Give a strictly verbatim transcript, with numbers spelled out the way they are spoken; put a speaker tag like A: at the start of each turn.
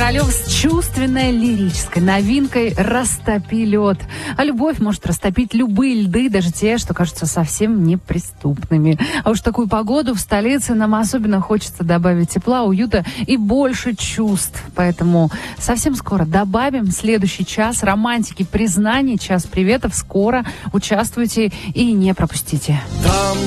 A: Королёв с чувственной лирической новинкой «Растопи лед». А любовь может растопить любые льды, даже те, что кажутся совсем неприступными. А уж такую погоду в столице нам особенно хочется добавить тепла, уюта и больше чувств. Поэтому совсем скоро добавим следующий час романтики, признаний, час приветов. Скоро участвуйте и не пропустите.
B: Там,